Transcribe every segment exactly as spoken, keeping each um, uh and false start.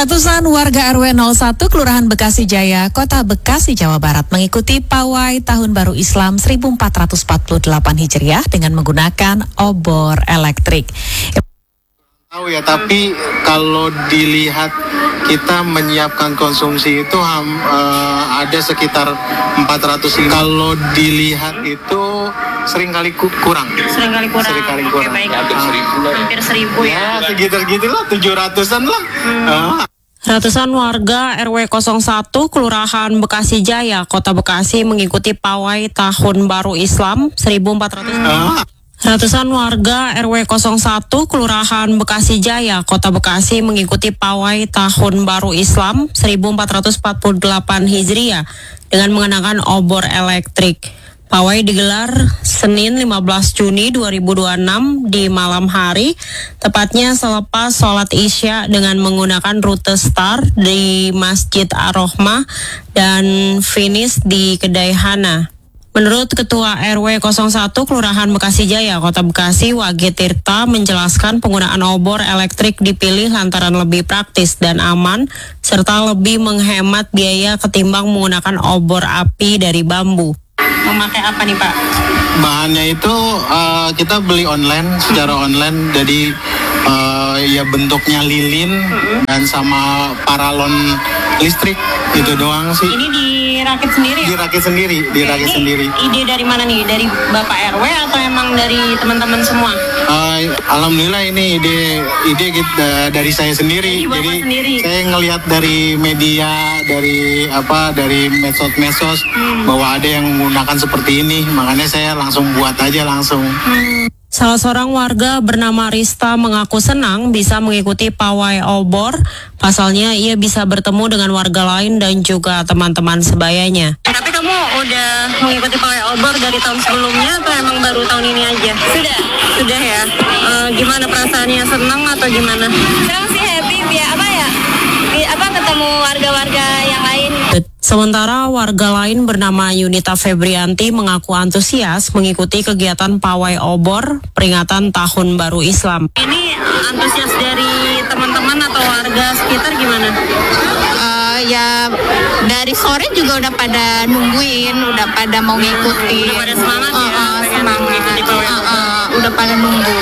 Ratusan warga R W nol satu Kelurahan Bekasi Jaya, Kota Bekasi, Jawa Barat mengikuti pawai Tahun Baru Islam seribu empat ratus empat puluh delapan Hijriah dengan menggunakan obor elektrik. Tahu ya, tapi kalau dilihat kita menyiapkan konsumsi itu um, uh, ada sekitar empat ratus. Kalau dilihat itu sering kali ku- kurang. Sering kali kurang. Sering kali Oke, kurang. baik. Hampir seribu lah. Hampir seribu ya. Ya, sekitar gitulah, tujuh ratusan lah. Hmm. Uh. Ratusan warga R W nol satu Kelurahan Bekasi Jaya, Kota Bekasi mengikuti pawai Tahun Baru Islam seribu empat ratus. Uh. Ratusan warga R W nol satu Kelurahan Bekasi Jaya, Kota Bekasi mengikuti pawai Tahun Baru Islam seribu empat ratus empat puluh delapan Hijriah dengan mengenakan obor elektrik. Pawai digelar Senin lima belas Juni dua ribu dua puluh enam di malam hari, tepatnya selepas sholat Isya dengan menggunakan rute start di Masjid Ar-Rohmah dan finish di Kedai Hana. Menurut Ketua R W nol satu Kelurahan Bekasi Jaya, Kota Bekasi, Wage Tirta menjelaskan penggunaan obor elektrik dipilih lantaran lebih praktis dan aman, serta lebih menghemat biaya ketimbang menggunakan obor api dari bambu. Memakai apa nih Pak? Bahannya itu uh, kita beli online, secara online, jadi uh, ya bentuknya lilin mm-hmm. dan sama paralon listrik, itu doang sih. Ini dirakit sendiri ya? Dirakit sendiri, dirakit ini sendiri. Ide dari mana nih? Dari Bapak R W atau emang dari teman-teman semua? Uh, Alhamdulillah ini ide ide kita dari saya sendiri. Dari Jadi sendiri. saya ngelihat dari media, dari apa, dari medsos-medsos hmm. bahwa ada yang menggunakan seperti ini, makanya saya langsung buat aja langsung. Hmm. Salah seorang warga bernama Rista mengaku senang bisa mengikuti pawai obor. Pasalnya ia bisa bertemu dengan warga lain dan juga teman-teman sebayanya. Tapi kamu udah mengikuti pawai obor dari tahun sebelumnya atau emang baru tahun ini aja? Sudah. Sudah ya? E, gimana perasaannya? Senang atau gimana? Senang sih, happy. Biar apa ya? Biar apa ketemu warga-warga yang lain. Sementara warga lain bernama Yunita Febrianti mengaku antusias mengikuti kegiatan pawai obor peringatan Tahun Baru Islam. Ini antusias dari teman-teman atau warga sekitar gimana? Uh, ya dari sore juga udah pada nungguin, udah pada mau ngikutin. Udah pada semangat ya? Uh, uh, semangat. Mengikuti pawai Uh, obor. uh, udah pada nunggu.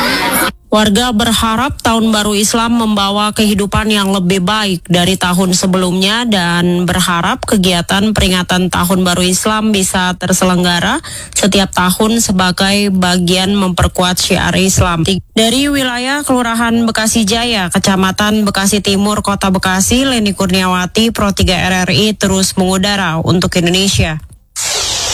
Warga berharap Tahun Baru Islam membawa kehidupan yang lebih baik dari tahun sebelumnya dan berharap kegiatan peringatan Tahun Baru Islam bisa terselenggara setiap tahun sebagai bagian memperkuat syiar Islam. Dari wilayah Kelurahan Bekasi Jaya, Kecamatan Bekasi Timur, Kota Bekasi, Leni Kurniawati, Pro tiga R R I terus mengudara untuk Indonesia.